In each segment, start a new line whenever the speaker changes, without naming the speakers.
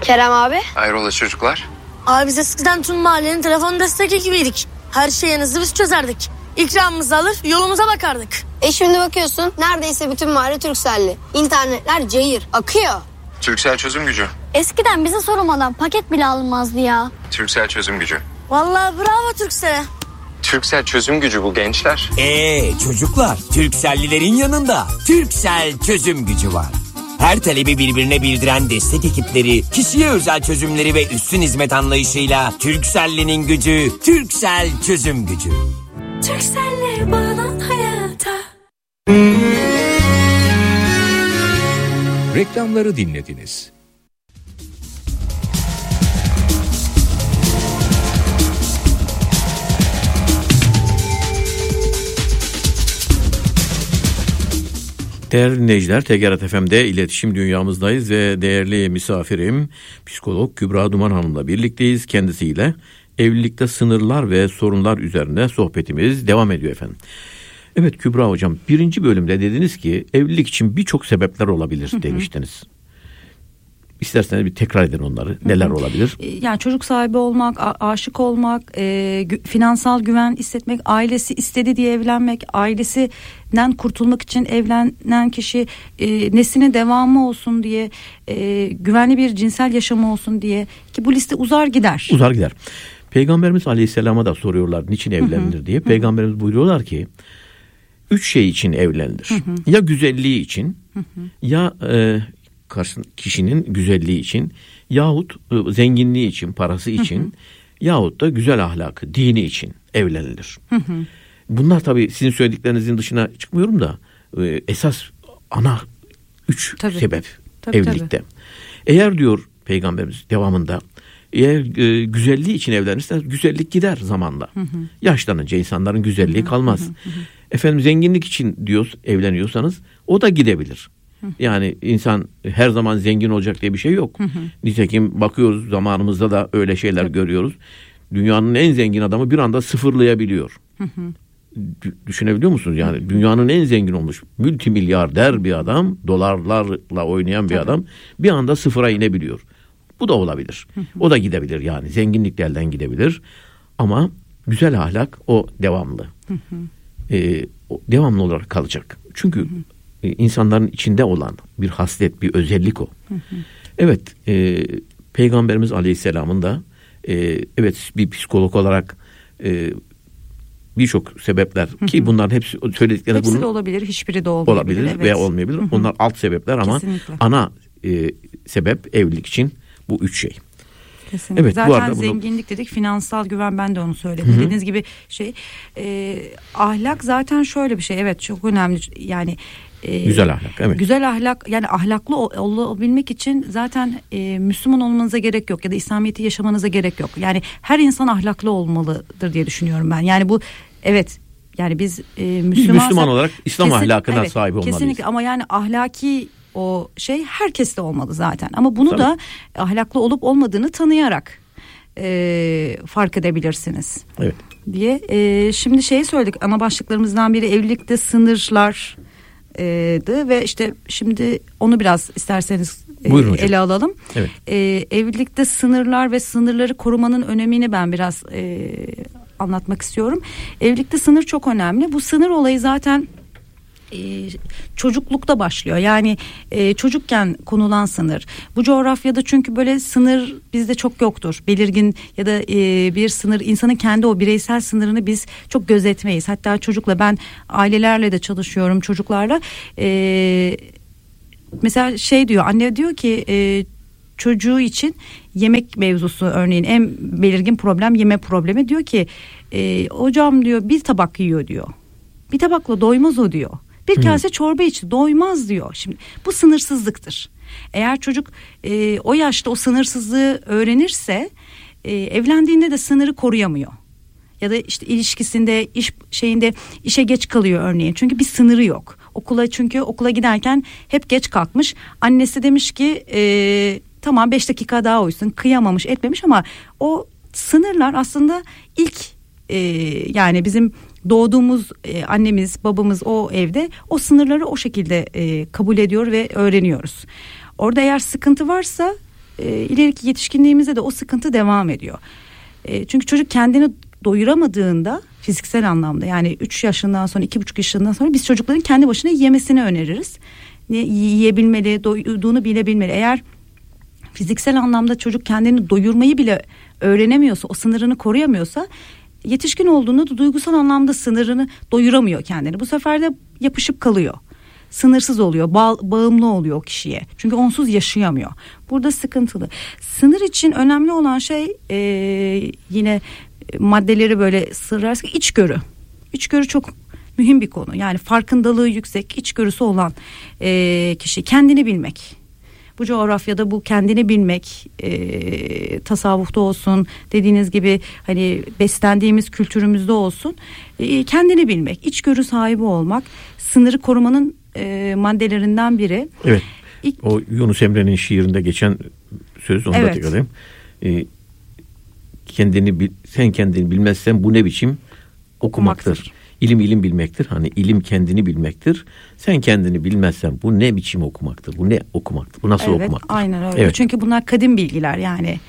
Kerem abi.
Hayrola çocuklar?
Abi biz eskiden tüm mahallenin telefon destek ekibiydik. Her şeyinizi biz çözerdik. İkramımızı alır yolumuza bakardık.
Şimdi bakıyorsun neredeyse bütün mahalle Turkcell'li. İnternetler cayır akıyor.
Türksel çözüm gücü.
Eskiden bize sorulmadan paket bile alınmazdı ya.
Türksel çözüm gücü.
Vallahi bravo Turkcell'e.
Türksel çözüm gücü bu gençler.
Çocuklar, Turkcell'lilerin yanında Turkcell çözüm gücü var. Her talebi birbirine bildiren destek ekipleri, kişiye özel çözümleri ve üstün hizmet anlayışıyla Turkcell'linin gücü, Turkcell çözüm gücü.
Turkcell'le bağlan hayata.
Reklamları dinlediniz. Değerli dinleyiciler, TGRT FM'de iletişim dünyamızdayız ve değerli misafirim psikolog Kübra Duman Hanım'la birlikteyiz. Kendisiyle evlilikte sınırlar ve sorunlar üzerine sohbetimiz devam ediyor efendim. Evet Kübra hocam, birinci bölümde dediniz ki evlilik için birçok sebepler olabilir demiştiniz. İsterseniz bir tekrar edin onları. Neler olabilir?
Yani çocuk sahibi olmak, aşık olmak, finansal güven hissetmek, ailesi istedi diye evlenmek, ailesinden kurtulmak için evlenen kişi neslinin devamı olsun diye, güvenli bir cinsel yaşamı olsun diye, ki bu liste uzar gider. Uzar gider.
Peygamberimiz Aleyhisselam'a da soruyorlar niçin evlenilir diye. Peygamberimiz buyuruyorlar ki 3 şey için evlenilir. Ya güzelliği için, ya kişinin güzelliği için, yahut zenginliği için, parası için, yahut da güzel ahlakı, dini için evlenilir. Bunlar tabii sizin söylediklerinizin dışına çıkmıyorum da esas ana 3 sebep evlilikte. Eğer diyor Peygamberimiz devamında, eğer güzelliği için evlenirseniz güzellik gider zamanla. Yaşlanınca insanların güzelliği kalmaz. Efendim zenginlik için diyoruz evleniyorsanız o da gidebilir. Yani insan her zaman zengin olacak diye bir şey yok. Nitekim bakıyoruz zamanımızda da öyle şeyler görüyoruz. Dünyanın en zengin adamı bir anda sıfırlayabiliyor. Düşünebiliyor musunuz? Yani dünyanın en zengin olmuş multimilyarder bir adam, dolarlarla oynayan bir adam bir anda sıfıra inebiliyor. Bu da olabilir. O da gidebilir yani. Zenginlik de elden gidebilir. Ama güzel ahlak o devamlı. O devamlı olarak kalacak. Çünkü insanların içinde olan bir haslet, bir özellik o. Evet, Peygamberimiz Aleyhisselam'ın da evet bir psikolog olarak birçok sebepler ki bunların hepsi söyledikleri
hepsi de olabilir, hiçbiri de olmayabilir.
Evet. Veya olmayabilir. Onlar alt sebepler ama ana sebep evlilik için bu 3 şey.
Kesinlikle. Evet, zaten zenginlik dedik, finansal güven, ben de onu söyledim. Dediğiniz gibi ahlak zaten şöyle bir şey. Evet, çok önemli. Yani
güzel ahlak, evet.
Güzel ahlak, yani ahlaklı olabilmek için zaten Müslüman olmanıza gerek yok ya da İslamiyet'i yaşamanıza gerek yok. Yani her insan ahlaklı olmalıdır diye düşünüyorum ben. Yani bu evet, yani biz
Müslüman olarak İslam ahlakına sahip olmalıyız.
Kesinlikle, ama yani ahlaki o şey herkeste olmalı zaten. Ama bunu da ahlaklı olup olmadığını tanıyarak fark edebilirsiniz.
Evet.
Diye şimdi söyledik, ana başlıklarımızdan biri evlilikte sınırlar. Ve işte şimdi onu biraz isterseniz ele alalım.
Evet.
Evlilikte sınırlar ve sınırları korumanın önemini ben biraz anlatmak istiyorum. Evlilikte sınır çok önemli. Bu sınır olayı zaten çocuklukta başlıyor. Yani çocukken konulan sınır. Bu coğrafyada çünkü böyle sınır bizde çok yoktur. Belirgin ya da bir sınır, insanın kendi o bireysel sınırını biz çok gözetmeyiz. Hatta çocukla, ben ailelerle de çalışıyorum, çocuklarla. Mesela diyor, anne diyor ki çocuğu için yemek mevzusu, örneğin en belirgin problem yeme problemi, diyor ki hocam diyor bir tabak yiyor diyor. Bir tabakla doymaz o diyor. Bir kase çorba içti, doymaz diyor. Şimdi bu sınırsızlıktır. Eğer çocuk o yaşta o sınırsızlığı öğrenirse evlendiğinde de sınırı koruyamıyor. Ya da işte ilişkisinde, işe geç kalıyor örneğin. Çünkü bir sınırı yok. Çünkü okula giderken hep geç kalkmış. Annesi demiş ki tamam 5 dakika daha uyusun. Kıyamamış, etmemiş, ama o sınırlar aslında ilk yani bizim doğduğumuz annemiz, babamız o evde o sınırları o şekilde kabul ediyor ve öğreniyoruz. Orada eğer sıkıntı varsa ileriki yetişkinliğimizde de o sıkıntı devam ediyor. Çünkü çocuk kendini doyuramadığında fiziksel anlamda, yani 3 yaşından sonra 2,5 yaşından sonra biz çocukların kendi başına yemesini öneririz. Yiyebilmeli, doyduğunu bilebilmeli. Eğer fiziksel anlamda çocuk kendini doyurmayı bile öğrenemiyorsa, o sınırını koruyamıyorsa, yetişkin olduğunda da duygusal anlamda sınırını doyuramıyor kendini. Bu sefer de yapışıp kalıyor. Sınırsız oluyor, bağımlı oluyor o kişiye. Çünkü onsuz yaşayamıyor. Burada sıkıntılı. Sınır için önemli olan şey yine maddeleri böyle sırlarsak içgörü. İçgörü çok mühim bir konu. Yani farkındalığı yüksek, içgörüsü olan kişi, kendini bilmek. Bu coğrafyada bu kendini bilmek, tasavvufta olsun, dediğiniz gibi hani beslendiğimiz kültürümüzde olsun, kendini bilmek, içgörü sahibi olmak, sınırı korumanın maddelerinden biri.
Evet. O Yunus Emre'nin şiirinde geçen söz, onu da tekrar edeyim. Sen kendini bilmezsen bu ne biçim okumaktır. İlim bilmektir. Hani ilim kendini bilmektir. Sen kendini bilmezsen bu ne biçim okumaktır? Bu ne okumaktır? Bu nasıl okumaktır?
Aynen öyle. Evet. Çünkü bunlar kadim bilgiler yani.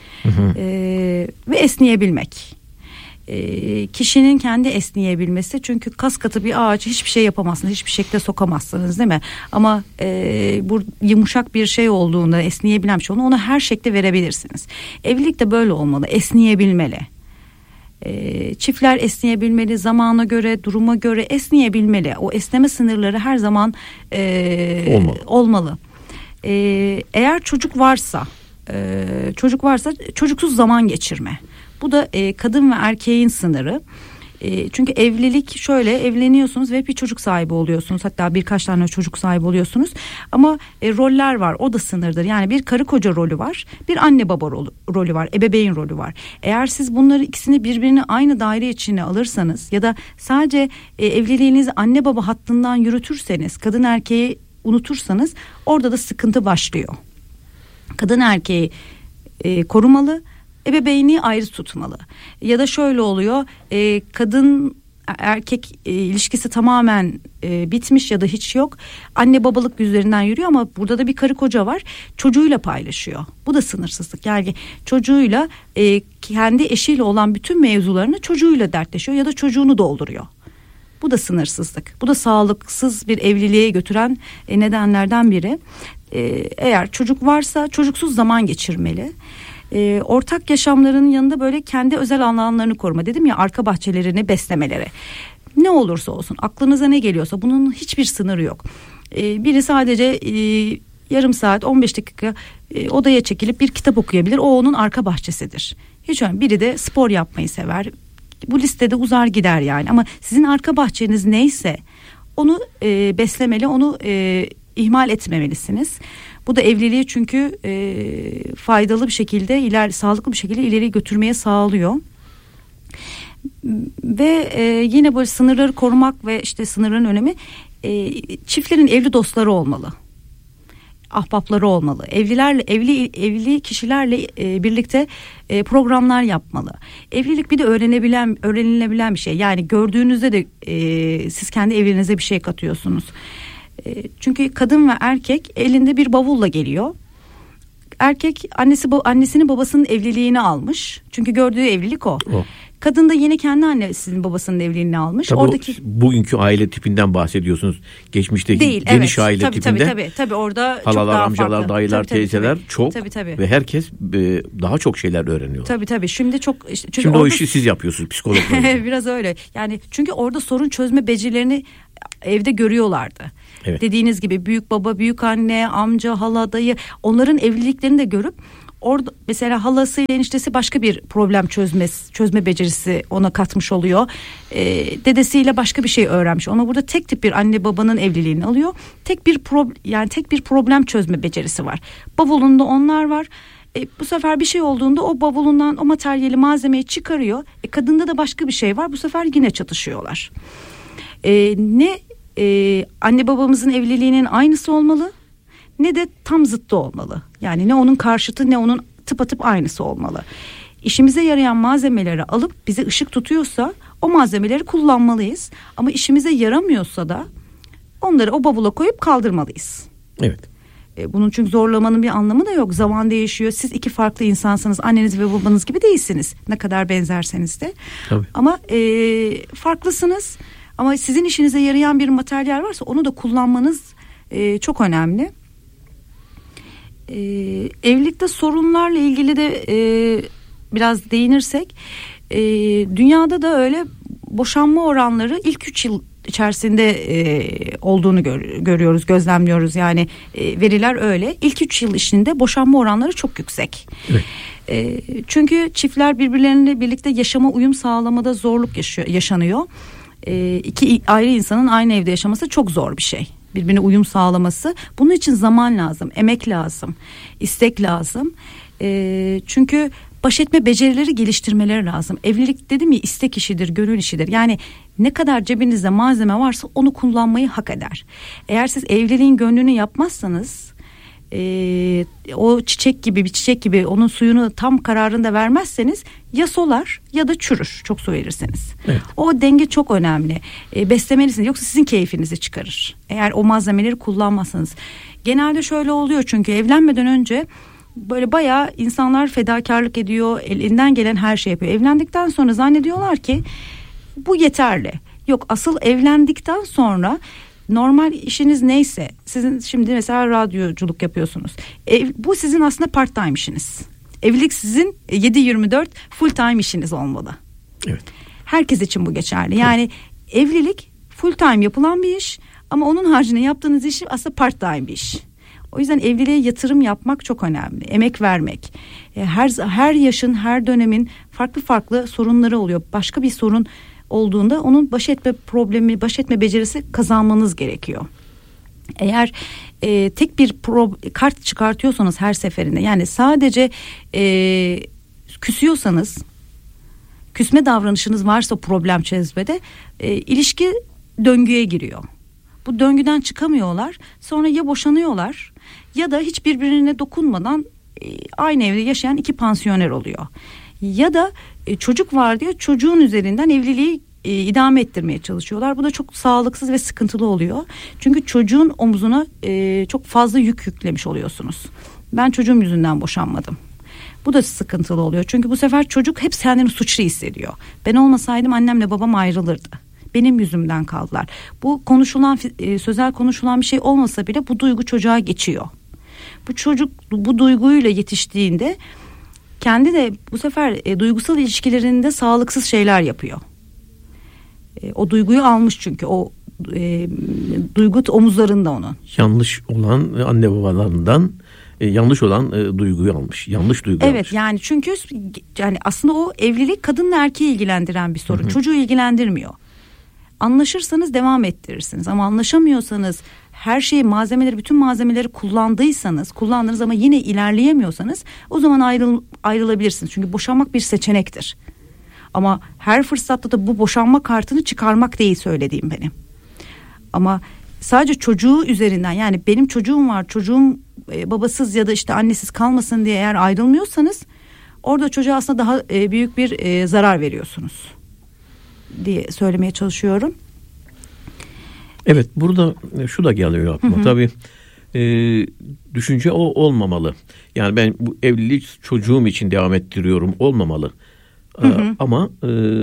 Ve esneyebilmek. Kişinin kendi esneyebilmesi, çünkü kas katı bir ağaç hiçbir şey yapamazsınız, hiçbir şekilde sokamazsınız, değil mi? Ama bu yumuşak bir şey olduğunda, esneyebilen bir şey olduğunda onu her şekilde verebilirsiniz. Evlilik de böyle olmalı, esneyebilmeli. Çiftler esneyebilmeli, zamana göre, duruma göre esneyebilmeli. O esneme sınırları her zaman olmalı. Eğer çocuk varsa çocuksuz zaman geçirme. Bu da kadın ve erkeğin sınırı. Çünkü evlilik şöyle, evleniyorsunuz ve bir çocuk sahibi oluyorsunuz. Hatta birkaç tane çocuk sahibi oluyorsunuz. Ama roller var, o da sınırdır. Yani bir karı koca rolü var, bir anne baba rolü var, ebeveyn rolü var. Eğer siz bunları ikisini birbirine aynı daire içine alırsanız ya da sadece evliliğinizi anne baba hattından yürütürseniz, kadın erkeği unutursanız, orada da sıkıntı başlıyor. Kadın erkeği korumalı, ebeveyni ayrı tutmalı. Ya da şöyle oluyor, kadın erkek ilişkisi tamamen bitmiş ya da hiç yok. Anne babalık üzerinden yürüyor ama burada da bir karı koca var. Çocuğuyla paylaşıyor. Bu da sınırsızlık. Yani çocuğuyla kendi eşiyle olan bütün mevzularını çocuğuyla dertleşiyor ya da çocuğunu dolduruyor. Bu da sınırsızlık. Bu da sağlıksız bir evliliğe götüren nedenlerden biri. Eğer çocuk varsa çocuksuz zaman geçirmeli. Ortak yaşamların yanında böyle kendi özel alanlarını koruma, dedim ya, arka bahçelerini beslemeleri. Ne olursa olsun, aklınıza ne geliyorsa, bunun hiçbir sınırı yok. Biri sadece yarım saat 15 dakika odaya çekilip bir kitap okuyabilir, o onun arka bahçesidir. Hiç önemli. Biri de spor yapmayı sever, bu listede uzar gider yani. Ama sizin arka bahçeniz neyse onu beslemeli, onu ihmal etmemelisiniz. Bu da evliliği çünkü faydalı bir şekilde, sağlıklı bir şekilde ileri götürmeye sağlıyor. Ve yine böyle sınırları korumak ve işte sınırların önemi, çiftlerin evli dostları olmalı. Ahbapları olmalı. Evli kişilerle birlikte programlar yapmalı. Evlilik bir de öğrenilebilen bir şey. Yani gördüğünüzde de siz kendi evliliğinize bir şey katıyorsunuz. Çünkü kadın ve erkek elinde bir bavulla geliyor. Erkek annesinin babasının evliliğini almış. Çünkü gördüğü evlilik o. Kadın da yine kendi annesinin babasının evliliğini almış.
Tabii bugünkü aile tipinden bahsediyorsunuz. Geçmişteki değil, geniş aile tipinde.
Tabii orada
halalar,
çok
amcalar,
farklı.
dayılar, teyzeler çok.
Tabii.
Ve herkes daha çok şeyler öğreniyor.
Tabii. Şimdi
orada, o işi siz yapıyorsunuz, psikologlar.
Biraz öyle. Yani çünkü orada sorun çözme becerilerini evde görüyorlardı. Evet. Dediğiniz gibi büyük baba, büyük anne, amca, hala, dayı, onların evliliklerini de görüp orada mesela halasıyla eniştesi başka bir problem çözme becerisi ona katmış oluyor. Dedesiyle başka bir şey öğrenmiş. Ama burada tek tip bir anne babanın evliliğini alıyor. Tek bir problem çözme becerisi var. Bavulunda onlar var. Bu sefer bir şey olduğunda o bavulundan o materyali, malzemeyi çıkarıyor. Kadında da başka bir şey var. Bu sefer yine çatışıyorlar. Anne babamızın evliliğinin aynısı olmalı, ne de tam zıttı olmalı. Yani ne onun karşıtı ne onun tıpatıp aynısı olmalı. İşimize yarayan malzemeleri alıp bize ışık tutuyorsa o malzemeleri kullanmalıyız. Ama işimize yaramıyorsa da onları o bavula koyup kaldırmalıyız.
Evet.
Bunun çünkü zorlamanın bir anlamı da yok. Zaman değişiyor. Siz iki farklı insansınız. Anneniz ve babanız gibi değilsiniz. Ne kadar benzerseniz de.
Tabii.
Ama farklısınız. Ama sizin işinize yarayan bir materyal varsa onu da kullanmanız çok önemli. Evlilikte sorunlarla ilgili de biraz değinirsek, dünyada da öyle boşanma oranları ilk 3 yıl içerisinde olduğunu görüyoruz, gözlemliyoruz. Yani veriler öyle. İlk 3 yıl içinde boşanma oranları çok yüksek.
Evet.
Çünkü çiftler birbirleriyle birlikte yaşama uyum sağlamada zorluk yaşanıyor. İki ayrı insanın aynı evde yaşaması çok zor bir şey. Birbirine uyum sağlaması. Bunun için zaman lazım, emek lazım, istek lazım. Çünkü baş etme becerileri geliştirmeleri lazım. Evlilik dedim ya, istek işidir, gönül işidir. Yani ne kadar cebinizde malzeme varsa onu kullanmayı hak eder. Eğer siz evliliğin gönlünü yapmazsanız, o çiçek gibi onun suyunu tam kararında vermezseniz ya solar ya da çürür, çok su verirseniz.
Evet.
O denge çok önemli. Beslemelisiniz, yoksa sizin keyfinizi çıkarır eğer o malzemeleri kullanmazsanız. Genelde şöyle oluyor, çünkü evlenmeden önce böyle bayağı insanlar fedakarlık ediyor, elinden gelen her şey yapıyor. Evlendikten sonra zannediyorlar ki bu yeterli. Yok, asıl evlendikten sonra normal işiniz neyse, sizin şimdi mesela radyoculuk yapıyorsunuz. Bu sizin aslında part time işiniz. Evlilik sizin 7/24 full time işiniz olmalı.
Evet.
Herkes için bu geçerli. Yani evlilik full time yapılan bir iş, ama onun haricinde yaptığınız iş aslında part time bir iş. O yüzden evliliğe yatırım yapmak çok önemli. Emek vermek. Her yaşın, her dönemin farklı sorunları oluyor. Başka bir sorun olduğunda onun baş etme becerisi kazanmanız gerekiyor. Eğer tek bir kart çıkartıyorsanız her seferinde, yani sadece küsüyorsanız, küsme davranışınız varsa problem çözmede, ilişki döngüye giriyor. Bu döngüden çıkamıyorlar. Sonra ya boşanıyorlar ya da hiç birbirine dokunmadan aynı evde yaşayan iki pansiyoner oluyor. Ya da çocuk var diyor, çocuğun üzerinden evliliği idame ettirmeye çalışıyorlar. Bu da çok sağlıksız ve sıkıntılı oluyor. Çünkü çocuğun omzuna çok fazla yük yüklemiş oluyorsunuz. Ben çocuğum yüzünden boşanmadım. Bu da sıkıntılı oluyor. Çünkü bu sefer çocuk hep kendini suçlu hissediyor. Ben olmasaydım annemle babam ayrılırdı. Benim yüzümden kaldılar. Bu konuşulan, sözel konuşulan bir şey olmasa bile bu duygu çocuğa geçiyor. Bu çocuk bu duyguyla yetiştiğinde kendi de bu sefer duygusal ilişkilerinde sağlıksız şeyler yapıyor. O duyguyu almış, çünkü o duygu omuzlarında onun.
Yanlış olan anne babalarından yanlış olan duyguyu almış. Yanlış duygu almış.
Evet, yani çünkü yani aslında o evlilik kadınla erkeği ilgilendiren bir sorun. Hı-hı. Çocuğu ilgilendirmiyor. Anlaşırsanız devam ettirirsiniz, ama anlaşamıyorsanız, her şeyi, bütün malzemeleri kullandınız ama yine ilerleyemiyorsanız, o zaman ayrılabilirsiniz. Çünkü boşanmak bir seçenektir. Ama her fırsatta da bu boşanma kartını çıkarmak değil söylediğim benim. Ama sadece çocuğu üzerinden, yani benim çocuğum var, çocuğum babasız ya da işte annesiz kalmasın diye eğer ayrılmıyorsanız, orada çocuğa aslında daha büyük bir zarar veriyorsunuz diye söylemeye çalışıyorum.
Evet, burada şu da geliyor aklıma. Hı hı. Tabii düşünce o olmamalı. Yani ben bu evliliği çocuğum için devam ettiriyorum olmamalı. Hı hı. Ama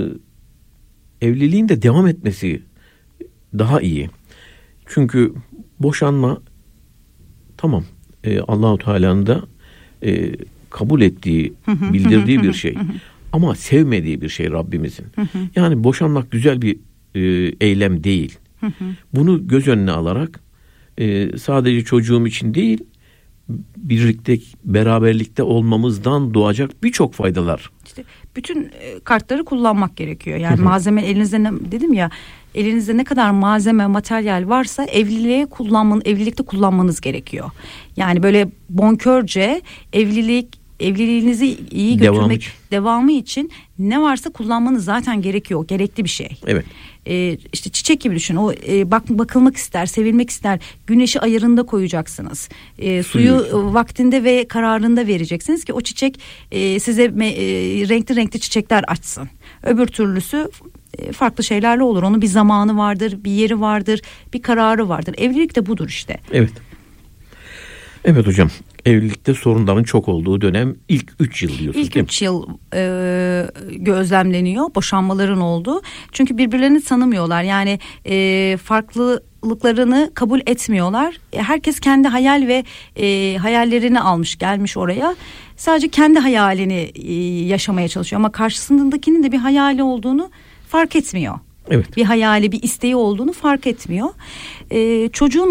evliliğin de devam etmesi daha iyi. Çünkü boşanma tamam, Allah-u Teala'nın da kabul ettiği, bildirdiği bir şey. Ama sevmediği bir şey Rabbimizin. Yani boşanmak güzel bir eylem değil. Bunu göz önüne alarak sadece çocuğum için değil, birlikte, beraberlikte olmamızdan doğacak birçok faydalar.
İşte bütün kartları kullanmak gerekiyor. Yani malzeme elinizde, dedim ya, elinizde ne kadar malzeme, materyal varsa evlilikte kullanmanız gerekiyor. Yani böyle bonkörce evliliğinizi iyi götürmek, devamı için ne varsa kullanmanız zaten gerekiyor. Gerekli bir şey.
Evet.
İşte çiçek gibi düşün. O bakılmak ister, sevilmek ister. Güneşi ayarında koyacaksınız. Suyu vaktinde ve kararında vereceksiniz ki o çiçek size renkli çiçekler açsın. Öbür türlüsü farklı şeylerle olur. Onun bir zamanı vardır, bir yeri vardır, bir kararı vardır. Evlilik de budur işte.
Evet. Evet hocam, evlilikte sorunların çok olduğu dönem ilk 3 yıl diyorsunuz.
İlk 3 yıl gözlemleniyor boşanmaların olduğu. Çünkü birbirlerini tanımıyorlar. Yani farklılıklarını kabul etmiyorlar. Herkes kendi hayal ve hayallerini almış gelmiş oraya. Sadece kendi hayalini yaşamaya çalışıyor. Ama karşısındakinin de bir hayali olduğunu fark etmiyor.
Evet.
Bir hayali, bir isteği olduğunu fark etmiyor. Çocuğun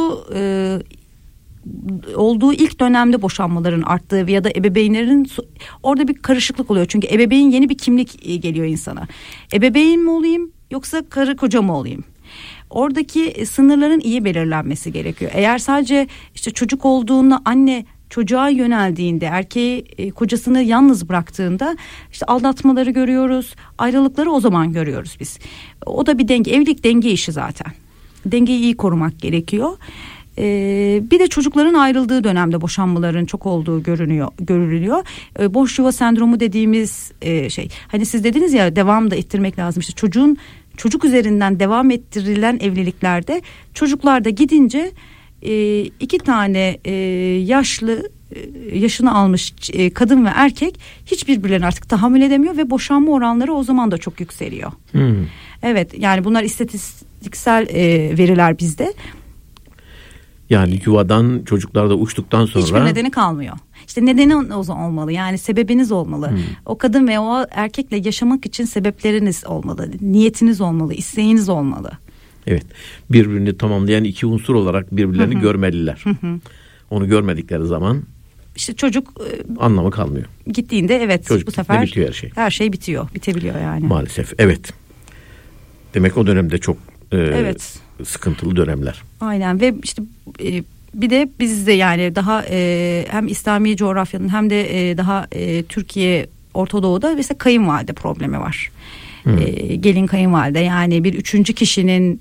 olduğu ilk dönemde boşanmaların arttığı ya da ebeveynlerin orada bir karışıklık oluyor. Çünkü ebeveyn yeni bir kimlik geliyor insana. Ebeveyn mi olayım yoksa karı koca mı olayım? Oradaki sınırların iyi belirlenmesi gerekiyor. Eğer sadece işte çocuk olduğunda anne çocuğa yöneldiğinde, erkeği kocasını yalnız bıraktığında işte aldatmaları görüyoruz, ayrılıkları o zaman görüyoruz biz. O da bir denge, evlilik denge işi zaten. Dengeyi iyi korumak gerekiyor. Bir de çocukların ayrıldığı dönemde boşanmaların çok olduğu görülüyor. Boş yuva sendromu dediğimiz şey. Hani siz dediniz ya, devam da ettirmek lazım. İşte çocuk üzerinden devam ettirilen evliliklerde çocuklar da gidince 2 tane yaşını almış kadın ve erkek hiçbirbirlerine artık tahammül edemiyor ve boşanma oranları o zaman da çok yükseliyor. Evet, yani bunlar istatistiksel veriler bizde.
Yani yuvadan çocuklar da uçtuktan sonra
hiçbir nedeni kalmıyor. İşte nedeni olmalı, yani sebebiniz olmalı. O kadın ve o erkekle yaşamak için sebepleriniz olmalı, niyetiniz olmalı, isteğiniz olmalı.
Evet, birbirini tamamlayan 2 unsur olarak birbirlerini görmeliler. Onu görmedikleri zaman
işte çocuk
anlamı kalmıyor.
Gittiğinde evet,
çocuk
bu sefer
bitiyor her şey.
Her şey bitebiliyor yani.
Maalesef, evet. Demek o dönemde çok
evet,
sıkıntılı dönemler.
Aynen. Ve işte bir de bizde yani daha hem İslami coğrafyanın hem de daha Türkiye, Orta Doğu'da mesela kayınvalide problemi var. Gelin kayınvalide, yani bir 3. kişinin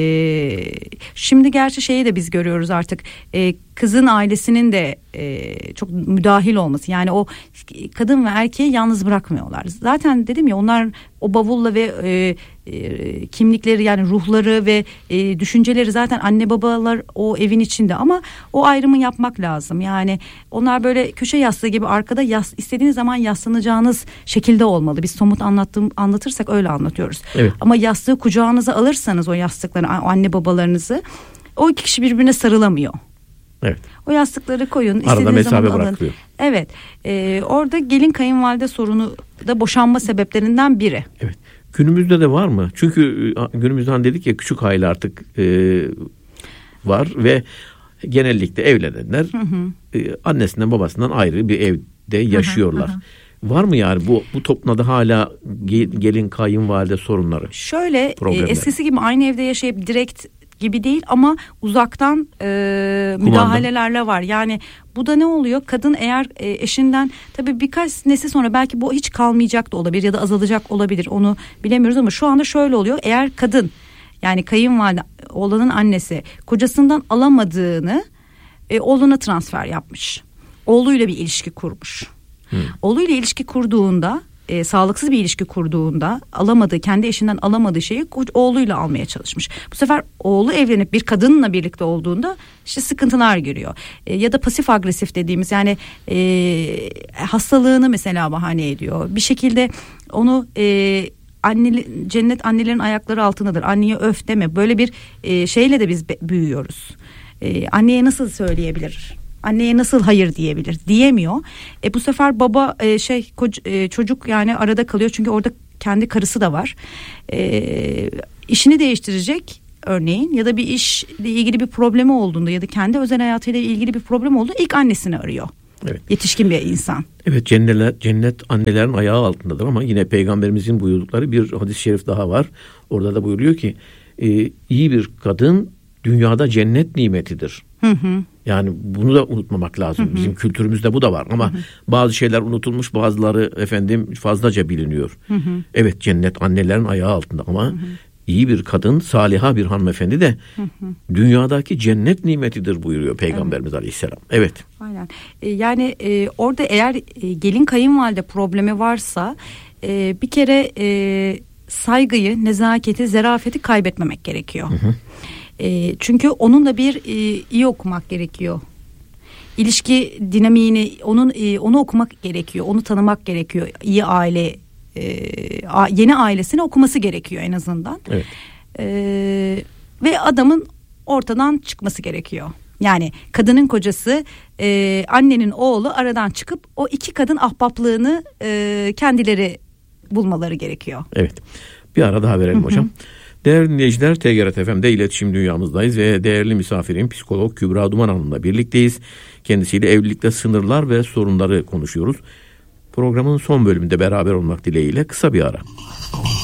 şimdi gerçi şeyi de biz görüyoruz artık, kızın ailesinin de çok müdahil olması, yani o kadın ve erkeği yalnız bırakmıyorlar. Zaten dedim ya, onlar o bavulla ve kimlikleri, yani ruhları ve düşünceleri zaten anne babalar o evin içinde, ama o ayrımı yapmak lazım. Yani onlar böyle köşe yastığı gibi arkada istediğiniz zaman yaslanacağınız şekilde olmalı. Biz somut anlatırsak öyle anlatıyoruz. Evet. Ama yastığı kucağınıza alırsanız, o yastıkları, anne babalarınızı, o 2 kişi birbirine sarılamıyor.
Evet.
O yastıkları koyun.
Arada mesafe bırakılıyor.
Evet. Orada gelin kayınvalide sorunu da boşanma sebeplerinden biri.
Evet. Günümüzde de var mı? Çünkü günümüzden dedik ya, küçük aile artık var ve genellikle evlenenler annesinden babasından ayrı bir evde yaşıyorlar. Var mı yani bu toplumda hala gelin kayınvalide sorunları?
Şöyle eskisi gibi aynı evde yaşayıp direkt gibi değil, ama uzaktan müdahalelerle var. Yani bu da ne oluyor? Kadın eğer eşinden, tabii birkaç nesil sonra belki bu hiç kalmayacak da olabilir ya da azalacak olabilir, onu bilemiyoruz, ama şu anda şöyle oluyor. Eğer kadın, yani kayınvalide, oğlanın annesi kocasından alamadığını oğluna transfer yapmış. Oğluyla bir ilişki kurmuş. Oğluyla ilişki kurduğunda, sağlıksız bir ilişki kurduğunda kendi eşinden alamadığı şeyi oğluyla almaya çalışmış. Bu sefer oğlu evlenip bir kadınla birlikte olduğunda işte sıkıntılar giriyor. Ya da pasif agresif dediğimiz, yani hastalığını mesela bahane ediyor. Bir şekilde onu cennet annelerin ayakları altındadır. Anneye öf deme. Böyle bir şeyle de biz büyüyoruz. Anneye nasıl söyleyebilir? Anneye nasıl hayır diyebilir? Diyemiyor. Bu sefer baba çocuk yani arada kalıyor, çünkü orada kendi karısı da var. İşini değiştirecek örneğin, ya da bir işle ilgili bir problemi olduğunda ya da kendi özel hayatıyla ilgili bir problem olduğunda ilk annesini arıyor. Evet. Yetişkin bir insan.
Evet, cennet annelerin ayağı altındadır, ama yine Peygamberimizin buyurdukları bir hadis-i şerif daha var. Orada da buyuruyor ki iyi bir kadın dünyada cennet nimetidir. Yani bunu da unutmamak lazım. Bizim kültürümüzde bu da var, ama bazı şeyler unutulmuş, bazıları fazlaca biliniyor. Evet, cennet annelerin ayağı altında, ama iyi bir kadın, saliha bir hanımefendi de dünyadaki cennet nimetidir buyuruyor Peygamberimiz Aleyhisselam. Evet.
Aynen. Yani orada eğer gelin kayınvalide problemi varsa bir kere saygıyı, nezaketi, zarafeti kaybetmemek gerekiyor. Çünkü onunla bir iyi okumak gerekiyor. ilişki dinamiğini onu okumak gerekiyor. Onu tanımak gerekiyor. İyi aile yeni ailesini okuması gerekiyor en azından.
Evet.
Ve adamın ortadan çıkması gerekiyor. Yani kadının kocası, annenin oğlu aradan çıkıp o iki kadın ahbaplığını kendileri bulmaları gerekiyor.
Evet. Bir ara daha verelim hocam. Değerli dinleyiciler, TGRT FM'de iletişim dünyamızdayız ve değerli misafirim psikolog Kübra Duman Hanım'la birlikteyiz. Kendisiyle evlilikte sınırlar ve sorunları konuşuyoruz. Programın son bölümünde beraber olmak dileğiyle kısa bir ara.